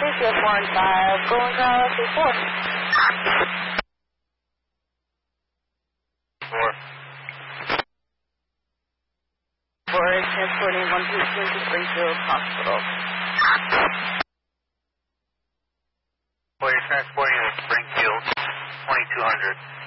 Springfield 4 and 5, going Galaxy 4. 4 is transporting 1 patient to Springfield Hospital. Well, you're transporting to Springfield, 2200.